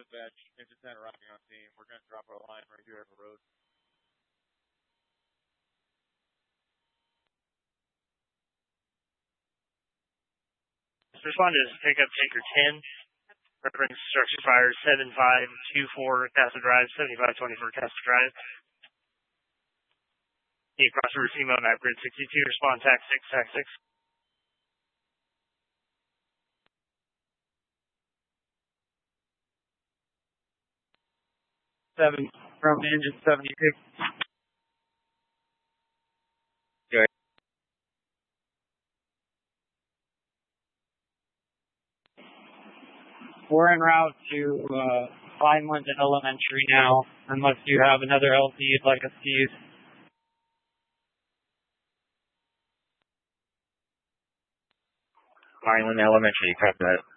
the bench. It's just not rocking on team. We're going to drop our line right here on the road. Responders, pick up Taker 10. Reference structure fire 7524 Castle Drive, 7524 Castle Drive. Cross river female map grid 62, respond TAC 6, TAC 6. 7 from engine 76. Good. We're en route to Vineland Elementary now, unless you have another LT you'd like us to use. Vineland Elementary, copy that.